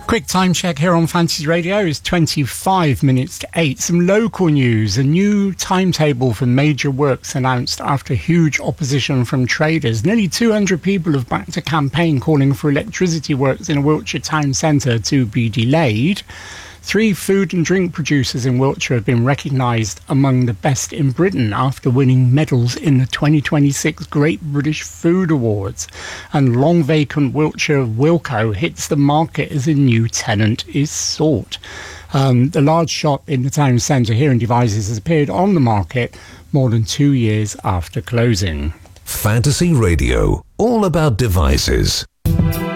Quick time check here on Fantasy Radio is 25 minutes to 8. Some local news. A new timetable for major works announced after huge opposition from traders. Nearly 200 people have backed a campaign calling for electricity works in a Wiltshire town centre to be delayed. 3 food and drink producers in Wiltshire have been recognised among the best in Britain after winning medals in the 2026 Great British Food Awards. And long vacant Wiltshire Wilko hits the market as a new tenant is sought. The large shop in the town centre here in Devizes has appeared on the market more than 2 years after closing. Fantasy Radio, all about Devizes.